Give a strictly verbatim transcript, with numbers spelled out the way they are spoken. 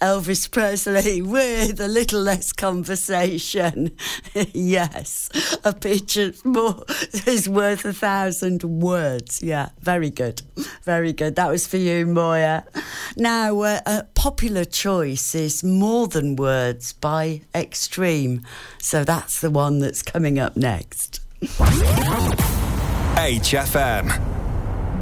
Elvis Presley with a little less conversation. Yes, a picture more is worth a thousand words. Yeah, very good. Very good. That was for you, Moya. Now, uh, a popular choice is More Than Words by Extreme. So that's the one that's coming up next. H F M.